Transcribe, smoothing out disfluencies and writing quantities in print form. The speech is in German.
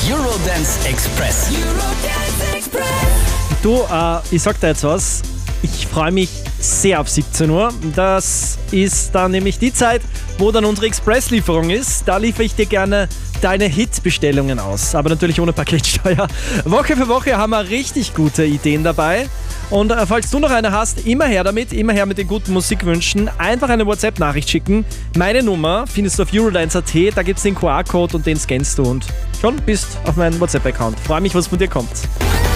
Eurodance Express. Du, ich sag dir jetzt was. Ich freue mich sehr auf 17 Uhr. Das ist dann nämlich die Zeit, wo dann unsere Express-Lieferung ist. Da liefere ich dir gerne deine Hit-Bestellungen aus. Aber natürlich ohne Paketsteuer. Woche für Woche haben wir richtig gute Ideen dabei. Und falls du noch eine hast, immer her damit, immer her mit den guten Musikwünschen. Einfach eine WhatsApp-Nachricht schicken. Meine Nummer findest du auf Eurodance.at. Da gibt es den QR-Code und den scannst du und schon bist auf meinem WhatsApp-Account. Freue mich, was von dir kommt.